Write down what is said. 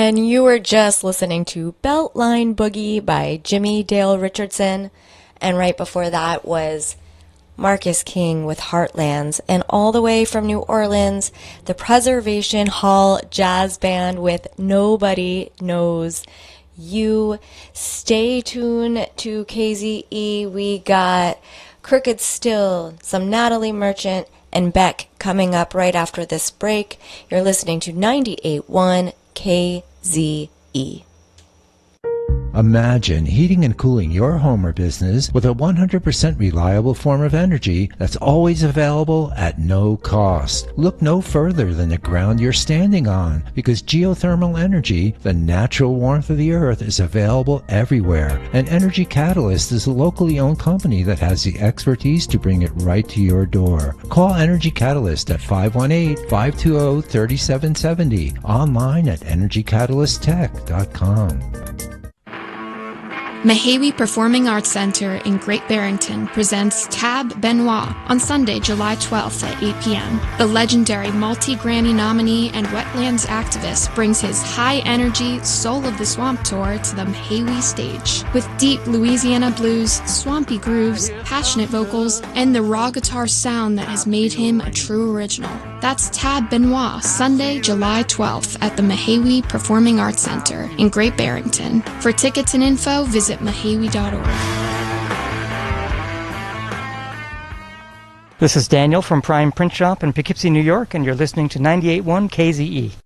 And you were just listening to Beltline Boogie by Jimmy Dale Richardson. And right before that was Marcus King with Heartlands. And all the way from New Orleans, the Preservation Hall Jazz Band with Nobody Knows You. Stay tuned to KZE. We got Crooked Still, some Natalie Merchant, and Beck coming up right after this break. You're listening to 98.1 KZE. Imagine heating and cooling your home or business with a 100% reliable form of energy that's always available at no cost. Look no further than the ground you're standing on, because geothermal energy, the natural warmth of the earth, is available everywhere. And Energy Catalyst is a locally owned company that has the expertise to bring it right to your door. Call Energy Catalyst at 518-520-3770, online at energycatalysttech.com. Mehawi Performing Arts Center in Great Barrington presents Tab Benoit on Sunday, July 12th at 8 p.m. The legendary multi-Grammy nominee and wetlands activist brings his high-energy Soul of the Swamp tour to the Mehawi stage. With deep Louisiana blues, swampy grooves, passionate vocals, and the raw guitar sound that has made him a true original. That's Tab Benoit, Sunday, July 12th at the Mehawi Performing Arts Center in Great Barrington. For tickets and info, visit Mehawi.org. This is Daniel from Prime Print Shop in Poughkeepsie, New York, and you're listening to 98.1 KZE.